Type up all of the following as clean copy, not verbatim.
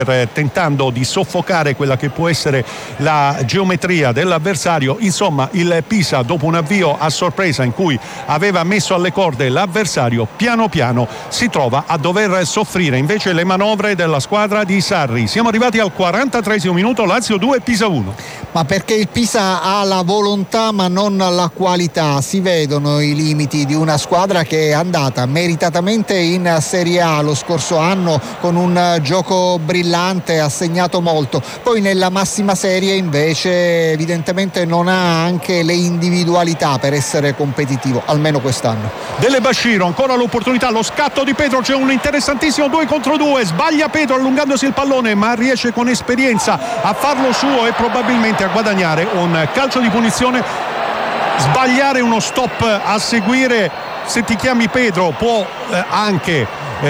tentando di soffocare quella che può essere la geometria dell'avversario. Insomma, il Pisa, dopo un avvio a sorpresa in cui aveva messo alle corde l'avversario, piano piano si trova a dover soffrire invece le manovre della squadra di Sarri. Siamo arrivati al 43esimo minuto, Lazio 2, Pisa 1. Ma perché il Pisa ha la volontà ma non la qualità. Si vedono i limiti di una squadra che è andata meritatamente in Serie A lo scorso anno con un gioco brillante, ha segnato molto. Poi nella massima serie invece evidentemente non ha anche le individualità per essere competitivo, almeno quest'anno. Dele Bashiru, ancora l'opportunità, lo scatto di Pedro, c'è un interessantissimo 2 contro 2, sbaglia Pedro allungandosi il pallone, ma riesce con esperienza a farlo suo e probabilmente a guadagnare un calcio di punizione. Sbagliare uno stop a seguire, se ti chiami Pedro, può anche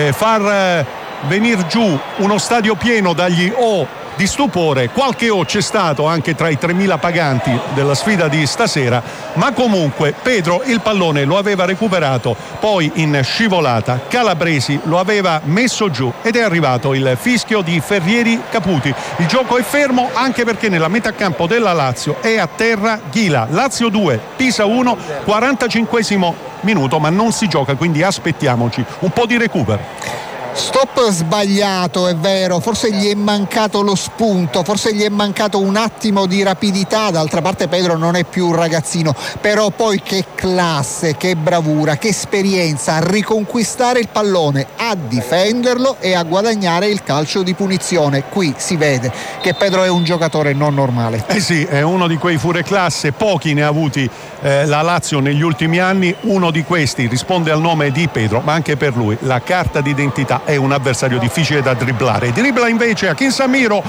far venir giù uno stadio pieno dagli O di stupore. Qualche O c'è stato anche tra i 3.000 paganti della sfida di stasera, ma comunque Pedro il pallone lo aveva recuperato, poi in scivolata Calabresi lo aveva messo giù ed è arrivato il fischio di Ferrieri Caputi. Il gioco è fermo anche perché nella metà campo della Lazio è a terra Ghila. Lazio 2, Pisa 1, 45esimo minuto, ma non si gioca, quindi aspettiamoci un po' di recupero. Stop sbagliato, è vero, forse gli è mancato lo spunto, forse gli è mancato un attimo di rapidità. D'altra parte Pedro non è più un ragazzino, però poi che classe, che bravura, che esperienza a riconquistare il pallone, a difenderlo e a guadagnare il calcio di punizione. Qui si vede che Pedro è un giocatore non normale. Sì, è uno di quei fuoriclasse, pochi ne ha avuti la Lazio negli ultimi anni. Uno di questi risponde al nome di Pedro, ma anche per lui la carta d'identità è un avversario difficile da dribblare. Dribbla invece Akin Samiro,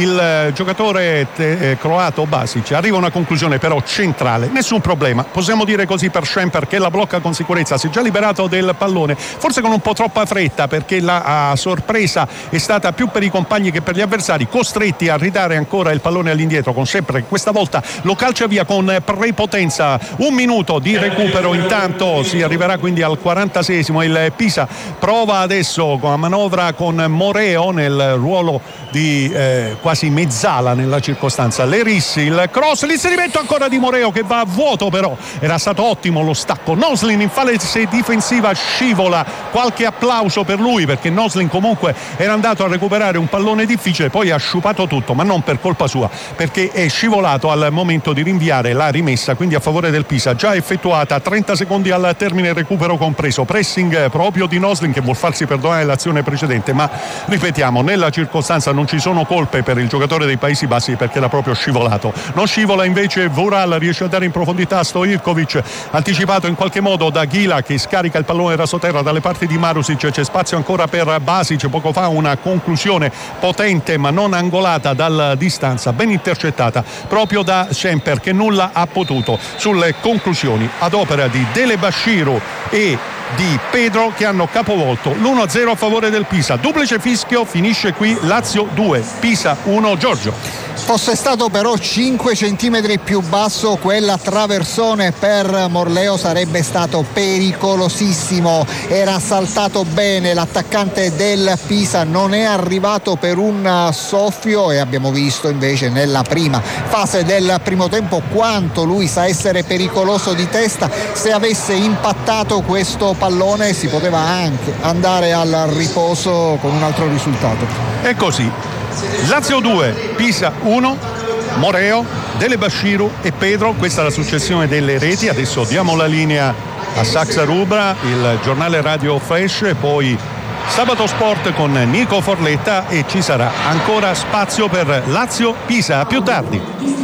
il giocatore croato Basic. Arriva a una conclusione però centrale, nessun problema, possiamo dire così per Schemper, che la blocca con sicurezza. Si è già liberato del pallone, forse con un po' troppa fretta, perché la sorpresa è stata più per i compagni che per gli avversari, costretti a ridare ancora il pallone all'indietro con sempre, questa volta lo calcia via con prepotenza. Un minuto di recupero, intanto si arriverà quindi al 46esimo. Il Pisa prova adesso con la manovra con Moreo nel ruolo di quasi mezzala nella circostanza. Lerissi, il cross, l'inserimento ancora di Moreo che va a vuoto, però era stato ottimo lo stacco. Noslin in fase difensiva scivola, qualche applauso per lui perché Noslin comunque era andato a recuperare un pallone difficile, poi ha sciupato tutto, ma non per colpa sua, perché è scivolato al momento di rinviare la rimessa, quindi a favore del Pisa, già effettuata, 30 secondi al termine, recupero compreso, pressing proprio di Noslin che vuol farsi perdonare l'azione precedente, ma ripetiamo, nella circostanza non ci sono colpe per il giocatore dei Paesi Bassi perché era proprio scivolato. Non scivola invece Vural, riesce a dare in profondità Stojkovic, anticipato in qualche modo da Ghila che scarica il pallone rasoterra dalle parti di Marusic. C'è spazio ancora per Basic, poco fa una conclusione potente ma non angolata dalla distanza, ben intercettata proprio da Schemper, che nulla ha potuto sulle conclusioni ad opera di Dele Bashiru e di Pedro, che hanno capovolto l'1-0 a favore del Pisa. Duplice fischio, finisce qui Lazio 2, Pisa 1. Giorgio. Fosse stato però 5 centimetri più basso quella traversone per Morleo sarebbe stato pericolosissimo. Era saltato bene l'attaccante del Pisa, non è arrivato per un soffio, e abbiamo visto invece nella prima fase del primo tempo quanto lui sa essere pericoloso di testa. Se avesse impattato questo pallone si poteva anche andare al riposo con un altro risultato. E così Lazio 2, Pisa 1, Moreo, Dele Bashiru e Pedro. Questa è la successione delle reti. Adesso diamo la linea a Saxa Rubra, il giornale Radio Flash, e poi Sabato Sport con Nico Forletta, e ci sarà ancora spazio per Lazio Pisa. A più tardi.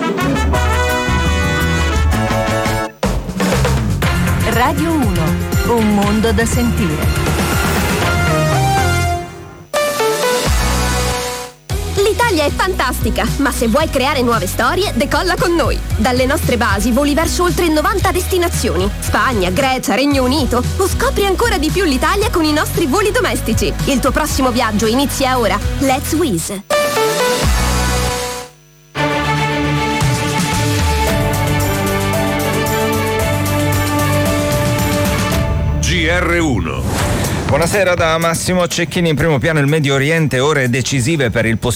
Radio 1, un mondo da sentire. L'Italia è fantastica, ma se vuoi creare nuove storie, decolla con noi. Dalle nostre basi voli verso oltre 90 destinazioni: Spagna, Grecia, Regno Unito. O scopri ancora di più l'Italia con i nostri voli domestici. Il tuo prossimo viaggio inizia ora. Let's Wizz. GR1 Buonasera da Massimo Cecchini. In primo piano il Medio Oriente, ore decisive per il